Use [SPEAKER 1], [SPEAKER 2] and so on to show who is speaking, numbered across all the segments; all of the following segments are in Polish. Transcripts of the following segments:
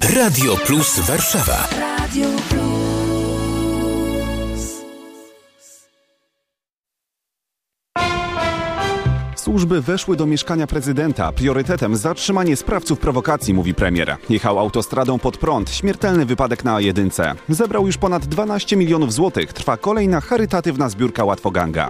[SPEAKER 1] Radio Plus Warszawa. Radio Plus.
[SPEAKER 2] Służby weszły do mieszkania prezydenta. Priorytetem zatrzymanie sprawców prowokacji, mówi premier. Jechał autostradą pod prąd. Śmiertelny wypadek na A1. Zebrał już ponad 12 milionów złotych. Trwa kolejna charytatywna zbiórka Łatwoganga.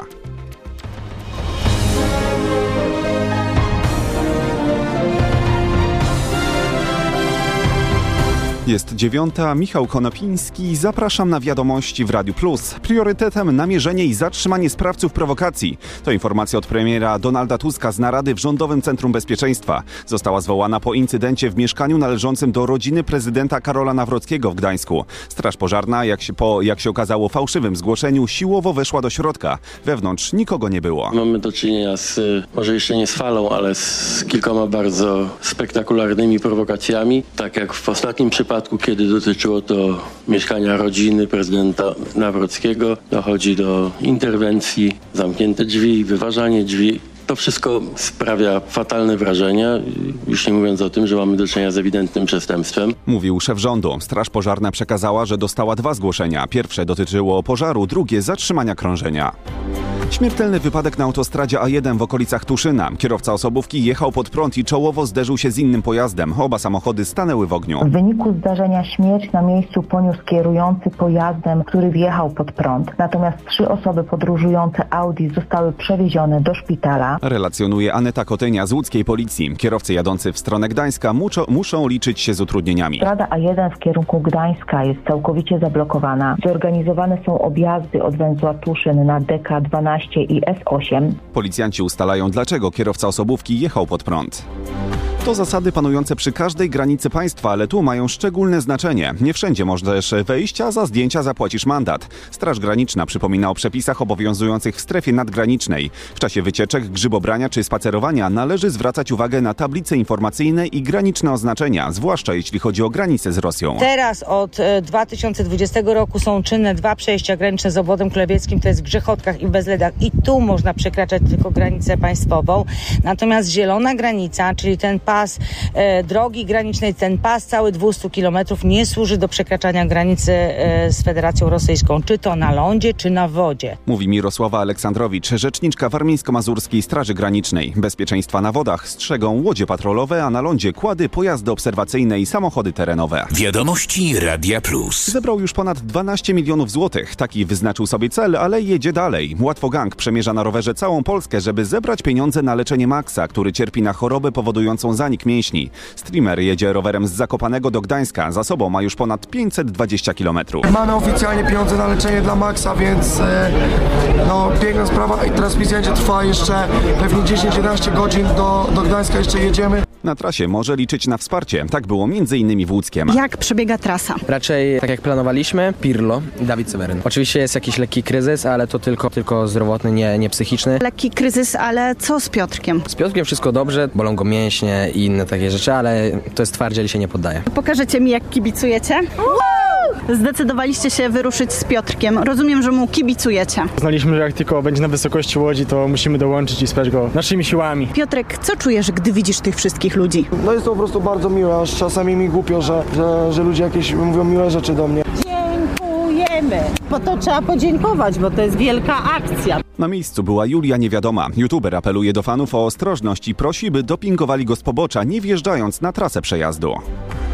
[SPEAKER 2] Jest 9:00, Michał Konopiński. Zapraszam na wiadomości w Radiu Plus. Priorytetem namierzenie i zatrzymanie sprawców prowokacji. To informacja od premiera Donalda Tuska z narady w Rządowym Centrum Bezpieczeństwa. Została zwołana po incydencie w mieszkaniu należącym do rodziny prezydenta Karola Nawrockiego w Gdańsku. Straż pożarna, jak się okazało, fałszywym zgłoszeniu, siłowo weszła do środka. Wewnątrz nikogo nie było.
[SPEAKER 3] Mamy do czynienia z, może jeszcze nie z falą, ale z kilkoma bardzo spektakularnymi prowokacjami. Tak jak w ostatnim przypadku, kiedy dotyczyło to mieszkania rodziny prezydenta Nawrockiego, dochodzi do interwencji, zamknięte drzwi, wyważanie drzwi. To wszystko sprawia fatalne wrażenie, już nie mówiąc o tym, że mamy do czynienia z ewidentnym przestępstwem.
[SPEAKER 2] Mówił szef rządu. Straż pożarna przekazała, że dostała 2 zgłoszenia. Pierwsze dotyczyło pożaru, drugie zatrzymania krążenia. Śmiertelny wypadek na autostradzie A1 w okolicach Tuszyna. Kierowca osobówki jechał pod prąd i czołowo zderzył się z innym pojazdem. Oba samochody stanęły w ogniu.
[SPEAKER 4] W wyniku zdarzenia śmierć na miejscu poniósł kierujący pojazdem, który wjechał pod prąd. Natomiast 3 osoby podróżujące Audi zostały przewiezione do szpitala.
[SPEAKER 2] Relacjonuje Aneta Kotynia z łódzkiej policji. Kierowcy jadący w stronę Gdańska muszą liczyć się z utrudnieniami.
[SPEAKER 4] Strada A1 w kierunku Gdańska jest całkowicie zablokowana. Zorganizowane są objazdy od węzła Tuszyn na DK12 i S8.
[SPEAKER 2] Policjanci ustalają, dlaczego kierowca osobówki jechał pod prąd. To zasady panujące przy każdej granicy państwa, ale tu mają szczególne znaczenie. Nie wszędzie możesz wejść, a za zdjęcia zapłacisz mandat. Straż Graniczna przypomina o przepisach obowiązujących w strefie nadgranicznej. W czasie wycieczek, grzybobrania czy spacerowania należy zwracać uwagę na tablice informacyjne i graniczne oznaczenia, zwłaszcza jeśli chodzi o granicę z Rosją.
[SPEAKER 5] Teraz od 2020 roku są czynne 2 przejścia graniczne z obwodem kulebieckim, to jest w Grzechotkach i w Bezledach, i tu można przekraczać tylko granicę państwową. Natomiast zielona granica, czyli ten pas drogi granicznej, ten pas cały 200 km nie służy do przekraczania granicy z Federacją Rosyjską, czy to na lądzie, czy na wodzie.
[SPEAKER 2] Mówi Mirosława Aleksandrowicz, rzeczniczka Warmińsko-Mazurskiej Straży Granicznej. Bezpieczeństwa na wodach strzegą łodzie patrolowe, a na lądzie kłady, pojazdy obserwacyjne i samochody terenowe.
[SPEAKER 1] Wiadomości Radia Plus.
[SPEAKER 2] Zebrał już ponad 12 milionów złotych. Taki wyznaczył sobie cel, ale jedzie dalej. Łatwogang przemierza na rowerze całą Polskę, żeby zebrać pieniądze na leczenie Maxa, który cierpi na chorobę powodującą zanik mięśni. Streamer jedzie rowerem z Zakopanego do Gdańska. Za sobą ma już ponad 520 km.
[SPEAKER 6] Mamy oficjalnie pieniądze na leczenie dla Maxa, więc piękna sprawa i transmisja trwa jeszcze pewnie 10-11 godzin do Gdańska jeszcze jedziemy.
[SPEAKER 2] Na trasie może liczyć na wsparcie. Tak było m.in. w Łódzkiem.
[SPEAKER 7] Jak przebiega trasa?
[SPEAKER 8] Raczej tak jak planowaliśmy, Pirlo, Dawid Seweryn. Oczywiście jest jakiś lekki kryzys, ale to tylko zdrowotny, nie psychiczny.
[SPEAKER 7] Lekki kryzys, ale co z Piotrkiem?
[SPEAKER 8] Z Piotrkiem wszystko dobrze, bolą go mięśnie i inne takie rzeczy, ale to jest twardziel i się nie poddaje.
[SPEAKER 7] Pokażecie mi, jak kibicujecie? Zdecydowaliście się wyruszyć z Piotrkiem. Rozumiem, że mu kibicujecie.
[SPEAKER 9] Uznaliśmy, że jak tylko będzie na wysokości łodzi, to musimy dołączyć i wspierać go naszymi siłami.
[SPEAKER 7] Piotrek, co czujesz, gdy widzisz tych wszystkich ludzi?
[SPEAKER 6] No jest to po prostu bardzo miłe, aż czasami mi głupio, że ludzie jakieś mówią miłe rzeczy do mnie.
[SPEAKER 10] Dziękujemy, bo to trzeba podziękować, bo to jest wielka akcja.
[SPEAKER 2] Na miejscu była Julia Niewiadoma. YouTuber apeluje do fanów o ostrożność i prosi, by dopingowali go z pobocza, nie wjeżdżając na trasę przejazdu.